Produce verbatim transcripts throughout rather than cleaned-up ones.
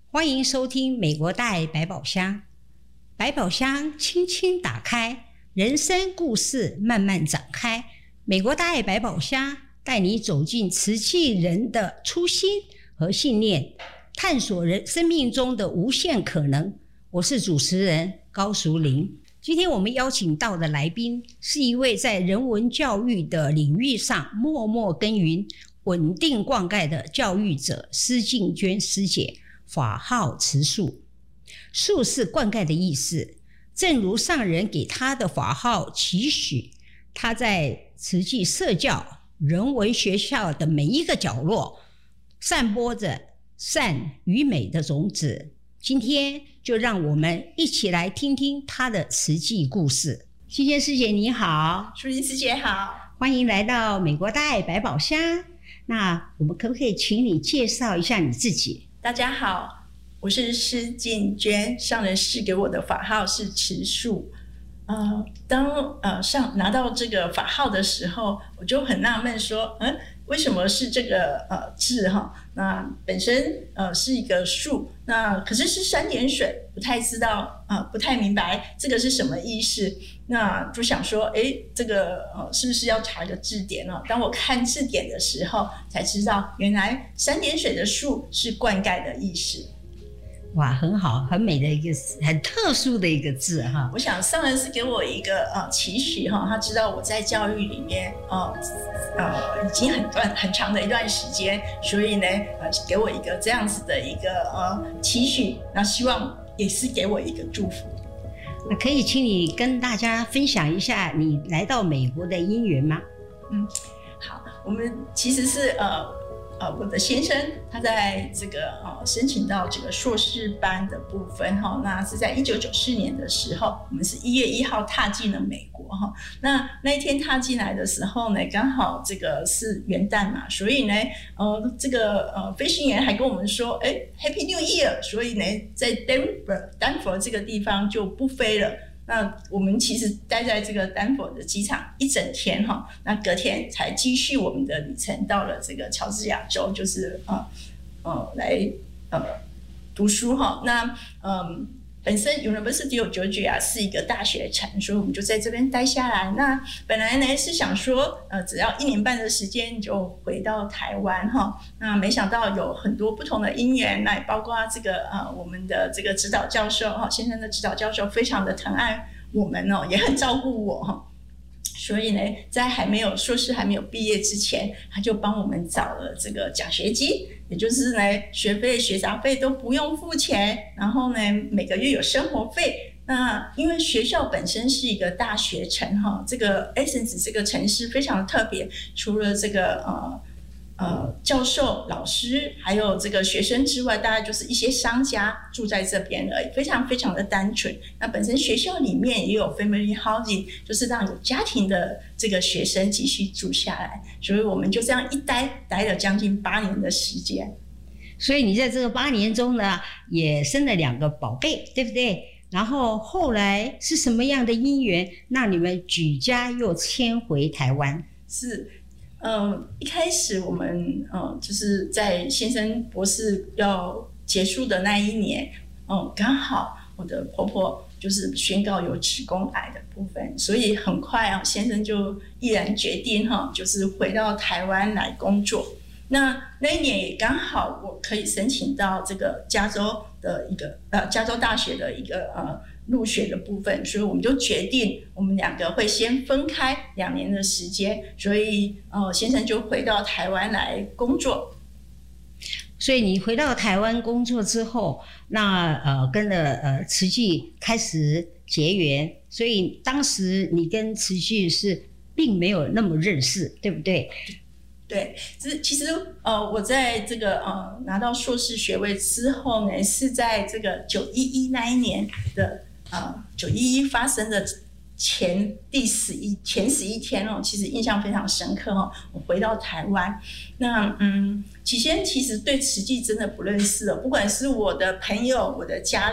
欢迎收听美国大爱百宝箱。百宝箱轻轻打开，人生故事慢慢展开。美国大爱百宝箱带你走进慈济人的初心和信念，探索人生命中的无限可能。我是主持人高淑玲。今天我们邀请到的来宾是一位在人文教育的领域上默默耕耘、稳定灌溉的教育者施静娟师姐。法号慈树，树是灌溉的意思，正如上人给他的法号期许，他在慈济社教人文学校的每一个角落散播着善与美的种子。今天就让我们一起来听听他的慈济故事。静娟师姐你好。 淑玲师姐好， 欢迎来到美国大爱百宝箱。那我们可不可以请你介绍一下你自己？ 大家好，我是施静娟，上人赐给我的法号是慈树。呃，当呃上拿到这个法号的时候，我就很纳闷说，嗯，为什么是这个呃字哈？那本身呃是一个树，那可是是三点水，不太知道呃不太明白这个是什么意思。那就想说，哎，这个呃是不是要查一个字典呢？当我看字典的时候，才知道原来三点水的树是灌溉的意思。 哇，很好，很美的一个很特殊的一个字哈。 我想上人是给我一个呃期许哈，他知道我在教育里面呃呃已经很段很长的一段时间，所以呢呃给我一个这样子的一个呃期许，那希望也是给我一个祝福。 那可以请你跟大家分享一下你来到美国的因缘吗？ 嗯，好，我们其实是呃。呃，我的先生他在这个呃申请到这个硕士班的部分哈，那是在一九九四年的时候，我们是一月一号踏进了美国哈。那那一天踏进来的时候呢，刚好这个是元旦嘛，所以呢，呃，这个呃飞行员还跟我们说，哎 ，Happy New Year， 所以呢，在 Denver 丹佛这个地方就不飞了。那我们其实待在这个丹佛的机场一整天哈，那隔天才继续我们的旅程，到了这个乔治亚州，就是呃呃来呃读书哈。那嗯。本身 University of Georgia 是一个大学城，所以我们就在这边待下来。那本来呢是想说，呃，只要一年半的时间就回到台湾哈。那没想到有很多不同的因缘，那也包括这个呃我们的这个指导教授哈，先生的指导教授非常的疼爱我们哦，也很照顾我哈。所以呢，在还没有硕士还没有毕业之前，他就帮我们找了这个奖学金，也就是呢，学费、学杂费都不用付钱，然后呢，每个月有生活费。那因为学校本身是一个大学城哈，这个 Essence 这个城市非常特别，除了这个呃。呃，教授、老师还有这个学生之外，大概就是一些商家住在这边而已，非常非常的单纯。那本身学校里面也有 family housing， 就是让有家庭的这个学生继续住下来。所以我们就这样一待，待了将近八年的时间。 所以你在这个八年中呢，也生了两个宝贝，对不对？然后后来是什么样的因缘，让你们举家又迁回台湾？ 是。嗯，一开始我们嗯就是在先生博士要结束的那一年，嗯，刚好我的婆婆就是宣告有子宫癌的部分，所以很快啊，先生就毅然决定哈，就是回到台湾来工作。那那一年也刚好我可以申请到这个加州的一个呃加州大学的一个呃。入学的部分，所以我们就决定我们两个会先分开两年的时间，所以呃先生就回到台湾来工作。 所以你回到台湾工作之后，那呃跟了呃慈济开始结缘，所以当时你跟慈济是并没有那么认识，对不对？ 对，其实呃，我在这个呃拿到硕士学位之后呢，是在这个九一一那一年的。呃，九一一发生的前第十一前十一天哦，其实印象非常深刻哦。我回到台湾，那嗯，起先其实对慈济真的不认识哦，不管是我的朋友、我的家人，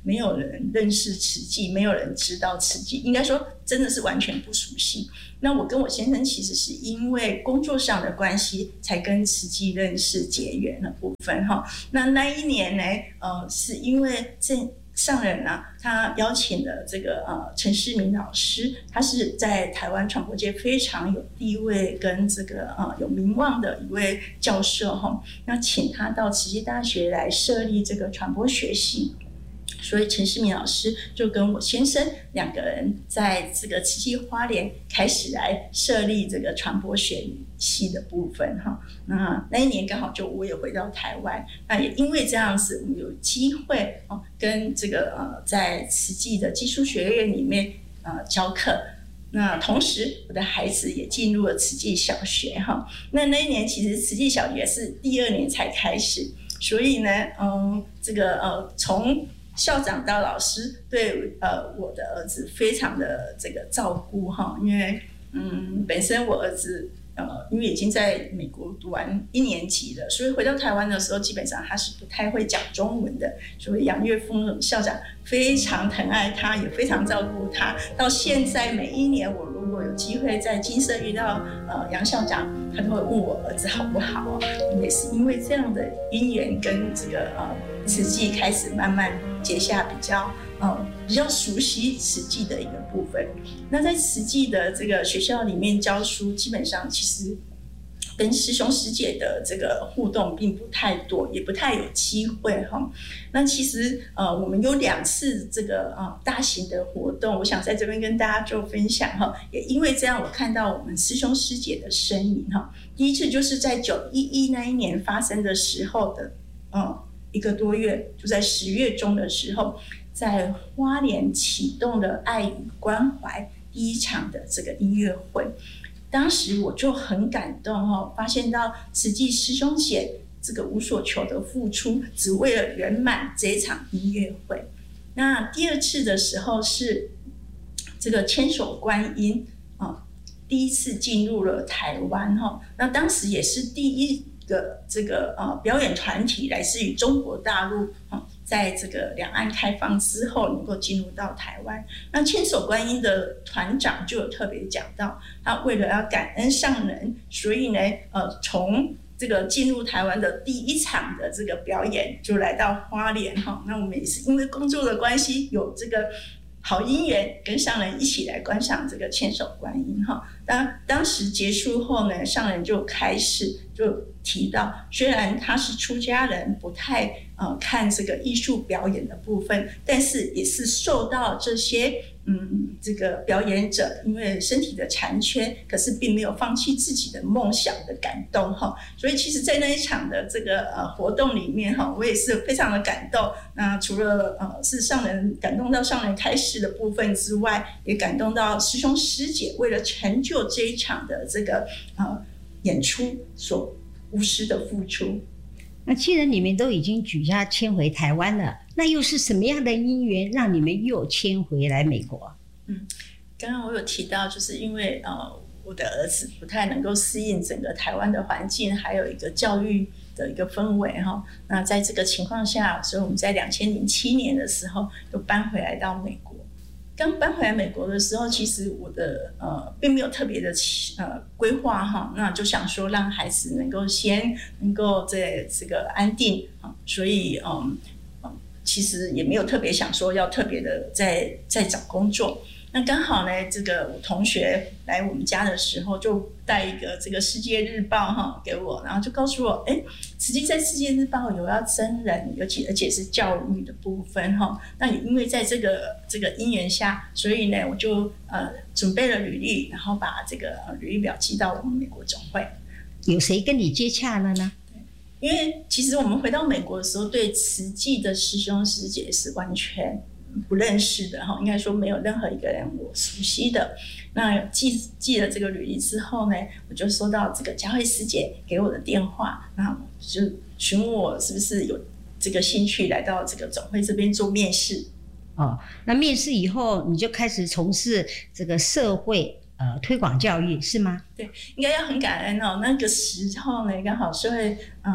没有人认识慈济，没有人知道慈济，应该说真的是完全不熟悉。那我跟我先生其实是因为工作上的关系才跟慈济认识结缘的部分哈。那那一年呢，呃，是因为这上人啊，他邀请了这个呃陈世明老师，他是在台湾传播界非常有地位跟这个呃有名望的一位教授哈。那请他到慈济大学来设立这个传播学系。所以陈世明老师就跟我先生两个人在这个慈济花莲开始来设立这个传播学系的部分哈。那那一年刚好就我也回到台湾，那也因为这样子，我们有机会哦跟这个呃在慈济的技术学院里面呃教课。那同时我的孩子也进入了慈济小学哈。那那一年其实慈济小学是第二年才开始，所以呢，嗯，这个呃从校长到老师对呃我的儿子非常的这个照顾哈，因为嗯本身我儿子呃因为已经在美国读完一年级了，所以回到台湾的时候基本上他是不太会讲中文的，所以杨岳峰校长非常疼爱他，也非常照顾他。到现在每一年我如果有机会在金色遇到呃杨校长，他都会问我儿子好不好，也是因为这样的因缘跟这个呃慈济开始慢慢结下比较呃比较熟悉慈济的一个部分。那在慈济的这个学校里面教书，基本上其实跟师兄师姐的这个互动并不太多，也不太有机会哈。那其实呃我们有两次这个呃大型的活动，我想在这边跟大家做分享哈。也因为这样，我看到我们师兄师姐的身影哈。第一次就是在九一一那一年发生的时候的嗯一个多月，就在十月中的时候，在花莲启动了爱与关怀第一场的这个音乐会。当时我就很感动哦，发现到慈济师兄姐这个无所求的付出，只为了圆满这一场音乐会。那第二次的时候是这个千手观音啊，第一次进入了台湾哈。那当时也是第一个这个呃表演团体来自于中国大陆啊，在这个两岸开放之后能够进入到台湾。那千手观音的团长就有特别讲到，他为了要感恩上人，所以呢呃从这个进入台湾的第一场的这个表演就来到花莲哈。那我们也是因为工作的关系，有这个好姻缘，跟上人一起来观赏这个千手观音哈。当当时结束后呢，上人就开始就提到，虽然他是出家人，不太呃看这个艺术表演的部分，但是也是受到这些嗯这个表演者因为身体的残缺，可是并没有放弃自己的梦想的感动哈。所以其实在那一场的这个呃活动里面哈，我也是非常的感动。那除了呃是上人感动到上人开示的部分之外，也感动到师兄师姐为了成就这一场的这个呃演出所无私的付出。 那既然你们都已经举家迁回台湾了，那又是什么样的因缘让你们又迁回来美国？ 嗯，刚刚我有提到，就是因为呃我的儿子不太能够适应整个台湾的环境，还有一个教育的一个氛围哈。那在这个情况下，所以我们在两千零七年的时候就搬回来到美国。刚搬回来美国的时候，其实我的呃并没有特别的呃规划哈，那就想说让孩子能够先能够在这个安定啊，所以嗯其实也没有特别想说要特别的在在找工作。那刚好呢，这个我同学来我们家的时候，就带一个这个世界日报哈给我，然后就告诉我，哎，实际在世界日报有要征人，尤其而且是教育的部分哈。那也因为在这个这个因缘下，所以呢，我就呃准备了履历，然后把这个履历表寄到我们美国总会。 有谁跟你接洽了呢？ 因为其实我们回到美国的时候，对慈济的师兄师姐是完全不认识的哈，应该说没有任何一个人我熟悉的。那寄寄了这个履历之后呢，我就收到这个佳慧师姐给我的电话，那就询问我是不是有这个兴趣来到这个总会这边做面试。 哦，那面试以后你就开始从事这个社会呃推广教育是吗？ 对，应该要很感恩哦。那个时候呢，刚好社会呃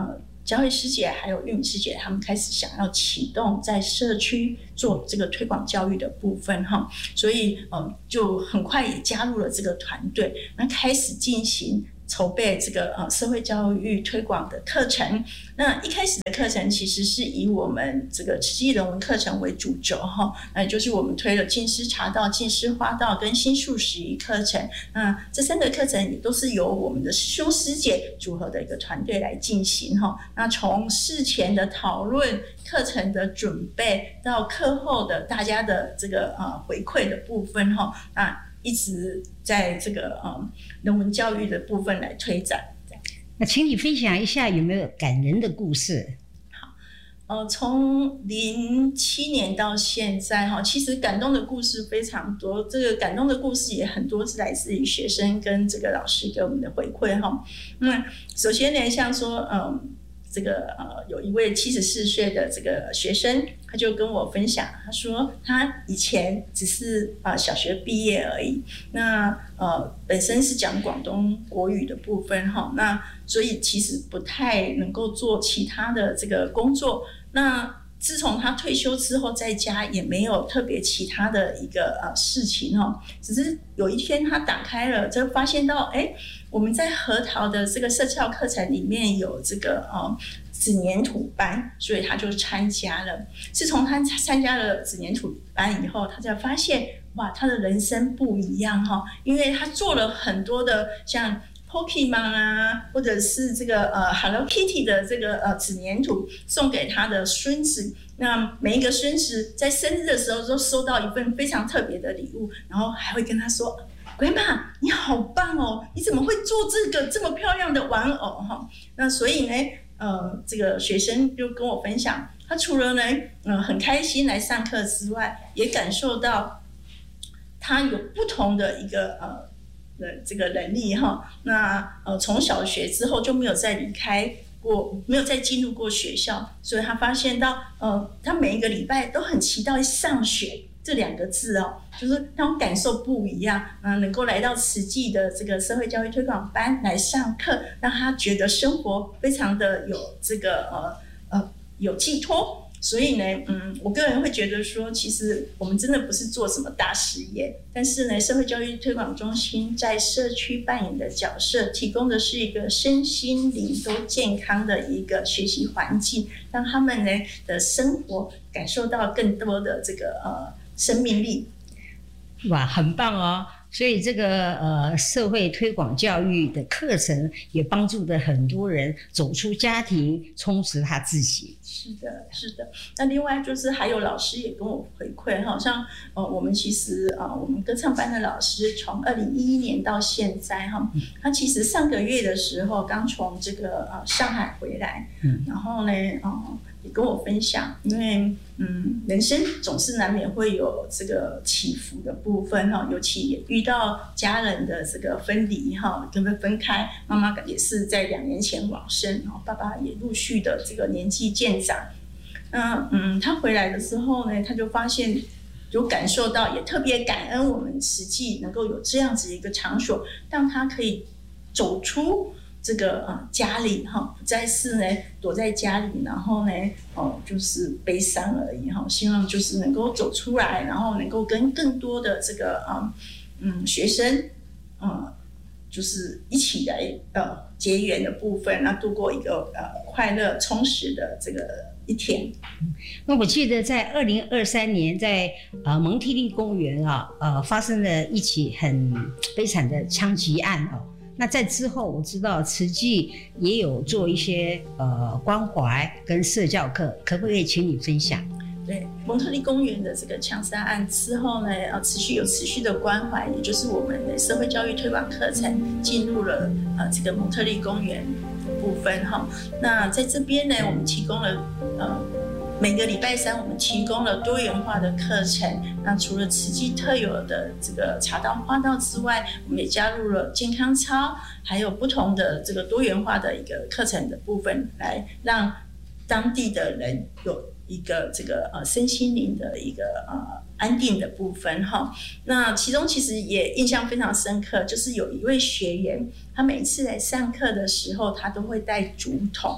佳慧师姐还有玉米师姐，他们开始想要启动在社区做这个推广教育的部分哈，所以嗯，就很快也加入了这个团队，那开始进行筹备这个呃社会教育推广的课程。那一开始的课程其实是以我们这个慈济人文课程为主轴哈，那就是我们推了净师茶道、净师花道跟心术十仪课程。那这三个课程也都是由我们的师兄师姐组合的一个团队来进行哈。那从事前的讨论、课程的准备到课后的大家的这个呃回馈的部分哈，那一直在这个呃人文教育的部分来推展。 那请你分享一下有没有感人的故事？ 好，呃，从零七年到现在哈，其实感动的故事非常多。这个感动的故事也很多是来自于学生跟这个老师给我们的回馈哈。那首先呢，像说嗯。这个呃，有一位七十四岁的这个学生，他就跟我分享，他说他以前只是啊、呃、小学毕业而已，那呃本身是讲广东国语的部分哈，那所以其实不太能够做其他的这个工作。那自从他退休之后，在家也没有特别其他的一个呃事情哈，只是有一天他打开了，就发现到哎。我们在核桃的这个社教课程里面有这个呃纸黏土班，所以他就参加了。自从他参加了纸黏土班以后，他才发现哇，他的人生不一样哈，因为他做了很多的像 Pokemon 啊，或者是这个呃 Hello Kitty 的这个呃纸黏土送给他的孙子。那每一个孙子在生日的时候都收到一份非常特别的礼物，然后还会跟他说。鬼妈，你好棒哦！你怎么会做这个这么漂亮的玩偶哈？那所以呢，呃，这个学生就跟我分享，他除了呢，呃，很开心来上课之外，也感受到他有不同的一个呃的这个能力哈。那呃，从小学之后就没有再离开过，没有再进入过学校，所以他发现到，呃，他每一个礼拜都很期待上学。这两个字哦，就是那种感受不一样啊，能够来到慈济的这个社会教育推广班来上课，让他觉得生活非常的有这个呃呃有寄托。所以呢，嗯，我个人会觉得说，其实我们真的不是做什么大事业，但是呢，社会教育推广中心在社区扮演的角色，提供的是一个身心灵都健康的一个学习环境，让他们呢的生活感受到更多的这个呃生命力。 哇，很棒哦！所以这个呃社会推广教育的课程也帮助了很多人走出家庭，充实他自己。 是的，是的。那另外就是还有老师也跟我回馈，好像呃我们其实呃我们歌唱班的老师从二零一一年到现在哈，他其实上个月的时候刚从这个呃上海回来，嗯，然后呢呃也跟我分享，因为嗯人生总是难免会有这个起伏的部分哈，尤其也遇到家人的这个分离哈，跟分开，妈妈也是在两年前往生，然后爸爸也陆续的这个年纪渐长。那嗯，他回来的时候呢，他就发现有感受到，也特别感恩我们慈济能够有这样子一个场所，让他可以走出这个呃家里哈，不再是呢躲在家里，然后呢哦就是悲伤而已哈。希望就是能够走出来，然后能够跟更多的这个啊嗯学生嗯就是一起来呃结缘的部分，那度过一个呃快乐充实的这个一天。 那我记得在二零二三年在呃蒙特利公园啊呃发生了一起很悲惨的枪击案哦。那在之后，我知道慈济也有做一些呃关怀跟社教课，可不可以请你分享？ 对，蒙特利公园的这个枪杀案之后呢，呃，持续有持续的关怀，也就是我们的社会教育推广课程进入了呃这个蒙特利公园的部分哈。那在这边呢，我们提供了呃。每个礼拜三，我们提供了多元化的课程。那除了慈济特有的这个茶道、花道之外，我们也加入了健康操，还有不同的这个多元化的一个课程的部分，来让当地的人有一个这个呃身心灵的一个呃安定的部分哈。那其中其实也印象非常深刻，就是有一位学员，他每次来上课的时候，他都会带竹筒。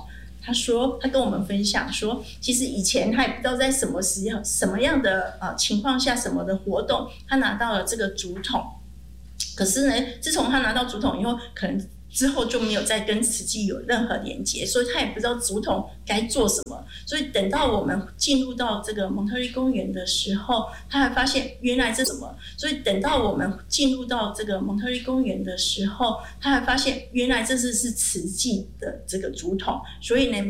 他说他跟我们分享说，其实以前他也不知道在什么时候、什么样的呃情况下、什么的活动，他拿到了这个竹筒。可是呢，自从他拿到竹筒以后，可能之后就没有再跟慈济有任何连接，所以他也不知道竹筒该做什么。所以等到我们进入到这个蒙特利公园的时候，他还发现原来这是什么。所以等到我们进入到这个蒙特利公园的时候，他还发现原来这是是慈济的这个竹筒。所以呢，